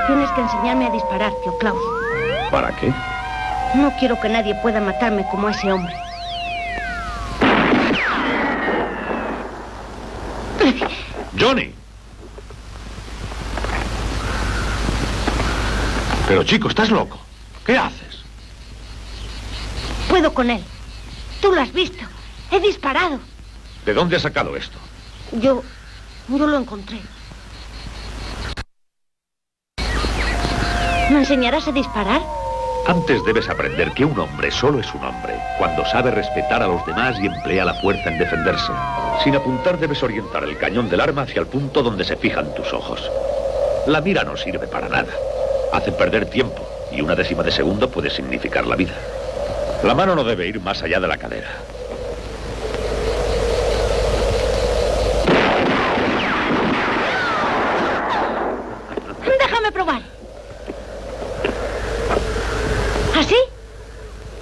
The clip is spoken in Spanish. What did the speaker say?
Tienes que enseñarme a disparar, tío Klaus. ¿Para qué? No quiero que nadie pueda matarme como ese hombre. ¡Johnny! Pero, chico, ¿estás loco? ¿Qué haces? Puedo con él. Tú lo has visto. He disparado. ¿De dónde has sacado esto? Yo lo encontré. ¿Me enseñarás a disparar? Antes debes aprender que un hombre solo es un hombre cuando sabe respetar a los demás y emplea la fuerza en defenderse. Sin apuntar debes orientar el cañón del arma hacia el punto donde se fijan tus ojos. La mira no sirve para nada. Hace perder tiempo y una décima de segundo puede significar la vida. La mano no debe ir más allá de la cadera. Déjame probar. ¿Así?